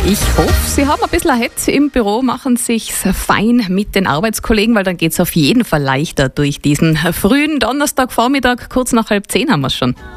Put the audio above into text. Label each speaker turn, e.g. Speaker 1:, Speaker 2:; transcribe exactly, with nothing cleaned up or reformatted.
Speaker 1: Ich hoffe, Sie haben ein bisschen eine Hetze im Büro, machen sich's fein mit den Arbeitskollegen, weil dann geht's auf jeden Fall leichter durch diesen frühen Donnerstagvormittag. Kurz nach halb zehn haben wir's schon.